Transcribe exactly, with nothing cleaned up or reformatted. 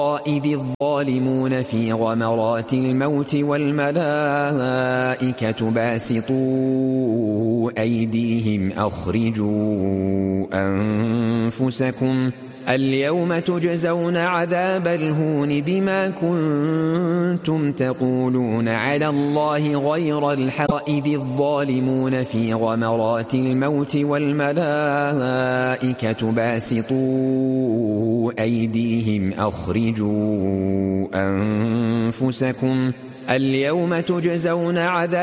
إذ الظالمون في غمرات الموت والملائكة باسطوا أيديهم أخرجوا أنفسكم اليوم تجزون عذاب الهون بما كنتم تقولون على الله غير الحق إذ الظالمون في غمرات الموت والملائكة باسطوا أيديهم أخرجوا أنفسكم اليوم تجزون عذاب